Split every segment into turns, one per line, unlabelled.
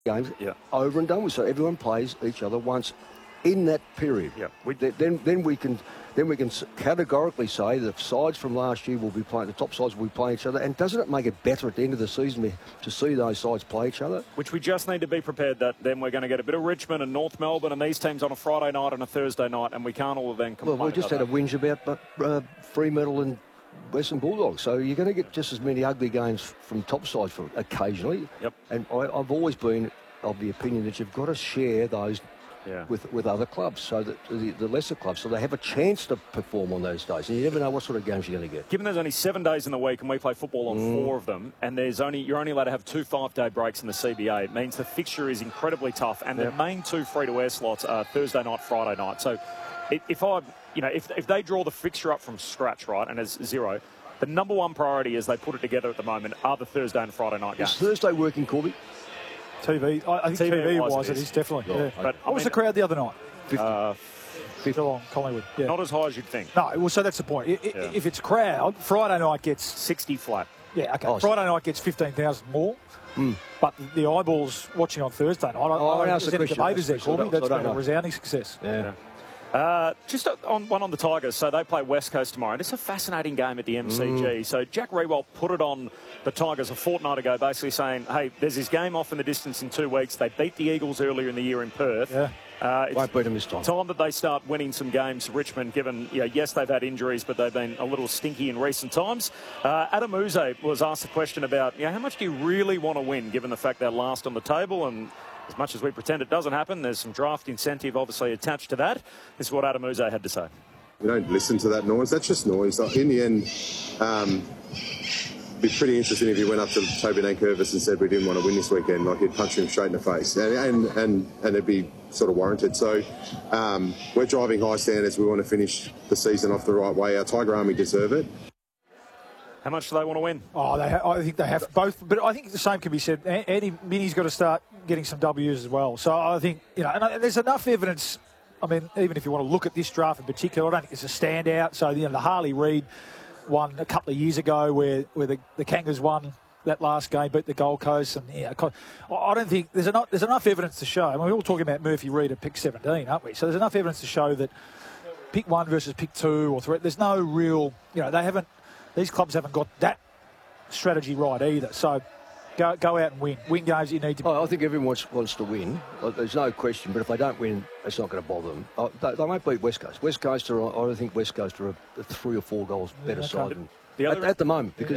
games over and done with. So everyone plays each other once in that period.
Yeah.
Then we can categorically say the sides from last year will be playing, the top sides will be playing each other. And doesn't it make it better at the end of the season to see those sides play each other?
Which we just need to be prepared that then we're going to get a bit of Richmond and North Melbourne and these teams on a Friday night and a Thursday night, and we can't all then complain.
Well, we just had a whinge about Fremantle and Western Bulldogs. So you're going to get just as many ugly games from top sides occasionally.
Yep.
And I've always been of the opinion that you've got to share those with other clubs, so that the lesser clubs, so they have a chance to perform on those days. And you never know what sort of games you're going to get.
Given there's only 7 days in the week and we play football on 4 of them, and you're only allowed to have 2 5-day breaks in the CBA, it means the fixture is incredibly tough. And the main 2 free-to-air slots are Thursday night, Friday night. So if they draw the fixture up from scratch, right, and it's 0, the number one priority as they put it together at the moment are the Thursday and Friday night games.
Is Thursday working, Corby?
TV. I think TV-wise it is, definitely. Yeah.
But
what was the crowd the other night?
50
Geelong, Collingwood. Yeah.
Not as high as you'd think.
No, well, so that's the point. If it's crowd, Friday night gets
60 flat.
Yeah, okay. Friday night gets 15,000 more. But the eyeballs watching on Thursday night, I don't think there's any debaters there, Corby. That's been a resounding success.
Yeah.
Just on the Tigers, so they play West Coast tomorrow. And it's a fascinating game at the MCG. So Jack Riewoldt put it on the Tigers a fortnight ago, basically saying, hey, there's this game off in the distance in 2 weeks. They beat the Eagles earlier in the year in Perth.
Won't beat them this time.
Time that they start winning some games, Richmond, given, yes, they've had injuries, but they've been a little stinky in recent times. Adam Yze was asked a question about, how much do you really want to win, given the fact they're last on the table? And as much as we pretend it doesn't happen, there's some draft incentive obviously attached to that. This is what Adam Yze had to say.
We don't listen to that noise. That's just noise. In the end, it'd be pretty interesting if he went up to Toby Nankervis and said we didn't want to win this weekend. Like, he'd punch him straight in the face. And it'd be sort of warranted. So we're driving high standards. We want to finish the season off the right way. Our Tiger Army deserve it.
How much do they want to win?
I think they have both. But I think the same can be said. Andy Minnie's got to start getting some W's as well. So I think, and there's enough evidence. I mean, even if you want to look at this draft in particular, I don't think it's a standout. So, the Harley Reid one a couple of years ago where the Kangas won that last game, beat the Gold Coast. And I don't think there's enough evidence to show. I mean, we're all talking about Murphy Reid at pick 17, aren't we? So there's enough evidence to show that pick 1 versus pick 2 or 3, there's no real, these clubs haven't got that strategy right either. So go out and win. Win games you need to.
I think everyone wants to win. There's no question. But if they don't win, it's not going to bother them. They won't beat West Coast. I don't think West Coast are a 3 or 4 goals better side at the moment, because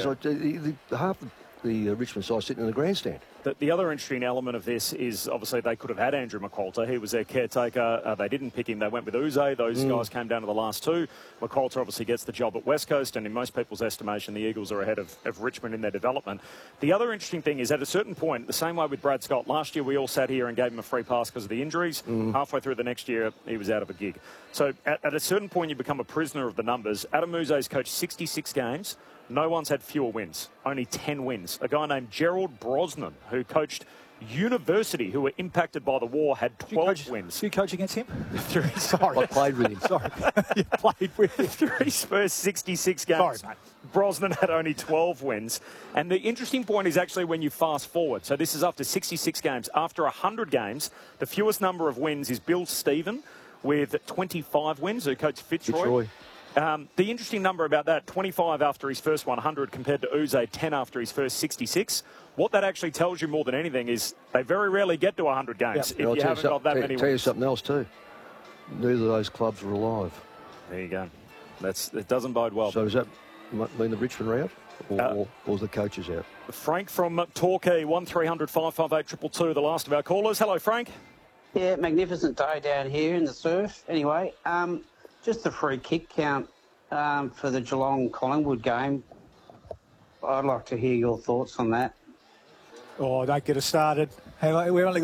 half the Richmond side sitting in the grandstand.
The other interesting element of this is obviously they could have had Andrew McQualter. He was their caretaker. They didn't pick him. They went with Yze. Those guys came down to the last 2. McQualter obviously gets the job at West Coast, and in most people's estimation, the Eagles are ahead of Richmond in their development. The other interesting thing is at a certain point, the same way with Brad Scott, last year we all sat here and gave him a free pass because of the injuries. Halfway through the next year, he was out of a gig. So at a certain point, you become a prisoner of the numbers. Adam Yze's coached 66 games. No one's had fewer wins, only 10 wins. A guy named Gerald Brosnan, who coached University, who were impacted by the war, had 12 wins.
Did you coach against him?
Sorry. I played with him.
Sorry. You played with him.
Through his first 66 games,
Sorry, mate.
Brosnan had only 12 wins. And the interesting point is actually when you fast forward. So this is after 66 games. After 100 games, the fewest number of wins is Bill Stephen with 25 wins, who coached Fitzroy. The interesting number about that, 25 after his first 100 compared to Yze, 10 after his first 66. What that actually tells you more than anything is they very rarely get to 100 games if you haven't got that many wins.
Tell you something else too. Neither of those clubs are alive.
There you go. It doesn't bode well.
So does that mean the Richmond are out, or the coaches out?
Frank from Torquay, 1300 558 222, the last of our callers. Hello, Frank.
Yeah, magnificent day down here in the surf. Anyway, just the free kick count for the Geelong-Collingwood game. I'd like to hear your thoughts on that.
Oh, don't get us started. Hey, we only